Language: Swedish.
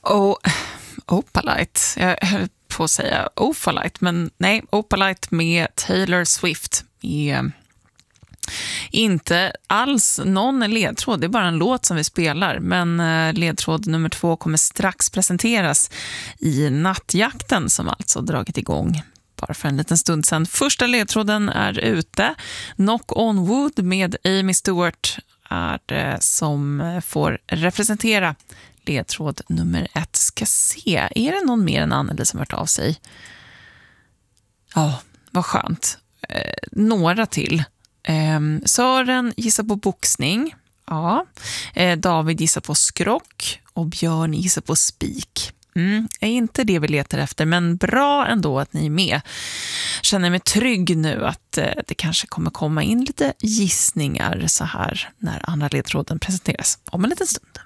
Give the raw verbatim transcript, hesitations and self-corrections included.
Och Opalite, jag höll på att säga Opalite, men nej, Opalite med Taylor Swift är inte alls någon ledtråd, det är bara en låt som vi spelar, men ledtråd nummer två kommer strax presenteras i nattjakten som alltså dragit igång bara för en liten stund sedan. Första ledtråden är ute. Knock on Wood med Amy Stewart är det som får representera ledtråd nummer ett. Ska se, är det någon mer än Anneli som har hört av sig? Ja, vad skönt. Eh, några till. Eh, Sören gissar på boxning. Ja. Eh, David gissar på skrock och Björn gissar på spik. Mm, är inte det vi letar efter, men bra ändå att ni är med. Känner mig trygg nu att eh, det kanske kommer komma in lite gissningar så här när andra ledtråden presenteras om en liten stund.